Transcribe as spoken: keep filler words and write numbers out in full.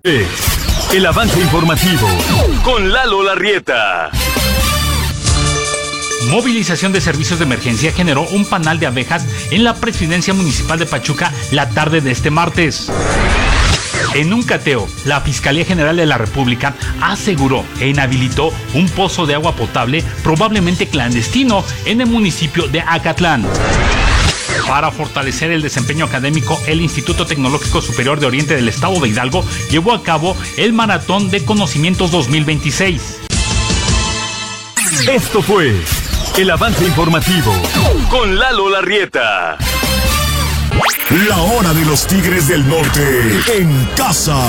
El avance informativo con Lalo Larrieta. Movilización de servicios de emergencia generó un panal de abejas en la presidencia municipal de Pachuca la tarde de este martes. En un cateo, la Fiscalía General de la República aseguró e inhabilitó un pozo de agua potable probablemente clandestino en el municipio de Acatlán. Para fortalecer el desempeño académico, el Instituto Tecnológico Superior de Oriente del Estado de Hidalgo llevó a cabo el Maratón de Conocimientos dos mil veintiséis. Esto fue el avance informativo con Lalo Larrieta. La hora de los Tigres del Norte en casa.